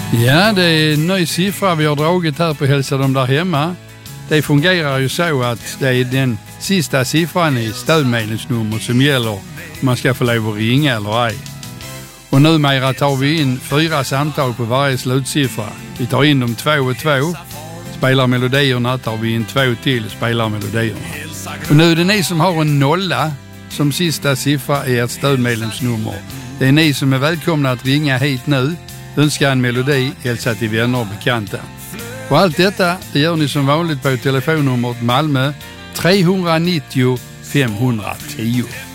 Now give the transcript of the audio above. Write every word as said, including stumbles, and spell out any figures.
Ja, det är en ny siffra vi har dragit här på Hälsa dem där hemma. Det fungerar ju så att det är den sista siffran i stödmedlemsnummer som gäller om man ska få lov att ringa eller ej. Och numera tar vi in fyra samtal på varje slutsiffra. Vi tar in dem två och två, spelar melodierna, tar vi in två till, spelar melodierna. Och nu är det ni som har en nolla som sista siffra i ert stödmedlemsnummer. Det är ni som är välkomna att ringa hit nu, önska en melodi, hälsa till vänner och bekanta. Och allt detta det gör ni som vanligt på telefonnumret Malmö tre nittio fem tio.